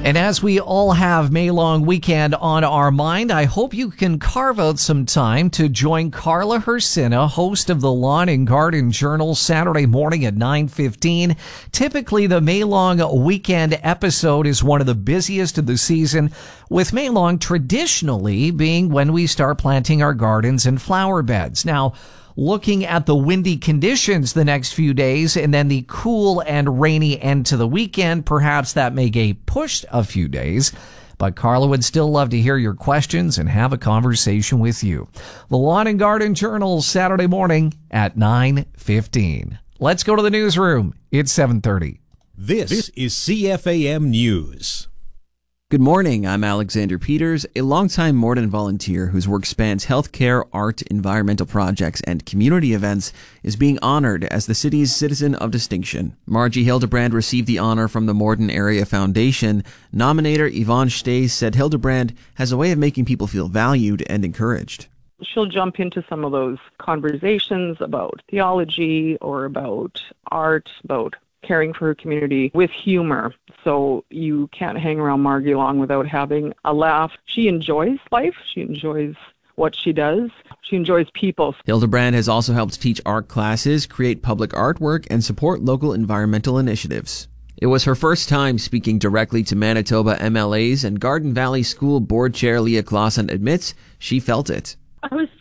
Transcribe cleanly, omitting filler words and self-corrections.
And as we all have May long weekend on our mind, I hope you can carve out some time to join Carla Hersina, host of the Lawn and Garden Journal, Saturday morning at 9:15. Typically, the May long weekend episode is one of the busiest of the season, with May long traditionally being when we start planting our gardens and flower beds. Now, looking at the windy conditions the next few days and then the cool and rainy end to the weekend, perhaps that may get pushed a few days. But Carla would still love to hear your questions and have a conversation with you. The Lawn and Garden Journal, Saturday morning at 9:15. Let's go to the newsroom. It's 7:30. This is CFAM News. Good morning, I'm Alexander Peters, a longtime Morden volunteer whose work spans healthcare, art, environmental projects, and community events, is being honored as the city's Citizen of Distinction. Margie Hildebrand received the honor from the Morden Area Foundation. Nominator Yvonne Stace said Hildebrand has a way of making people feel valued and encouraged. She'll jump into some of those conversations about theology or about art, about caring for her community with humor. So you can't hang around Margie long without having a laugh. She enjoys life. She enjoys what she does. She enjoys people. Hildebrand has also helped teach art classes, create public artwork, and support local environmental initiatives. It was her first time speaking directly to Manitoba MLAs, and Garden Valley School Board Chair Leah Clausen admits she felt it. I was